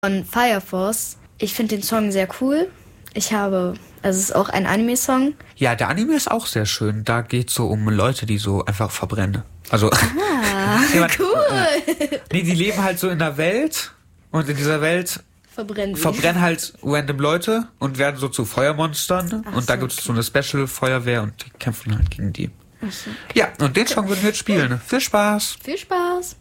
von Fire Force. Ich finde den Song sehr cool. Also es ist auch ein Anime-Song. Ja, der Anime ist auch sehr schön. Da geht's so um Leute, die so einfach verbrennen. Also Cool. Nee, die leben halt so in der Welt und in dieser Welt verbrennen halt random Leute und werden so zu Feuermonstern. Und da gibt es so eine Special-Feuerwehr und die kämpfen halt gegen die. Ja, und den Song würden wir jetzt spielen. Viel Spaß! Viel Spaß!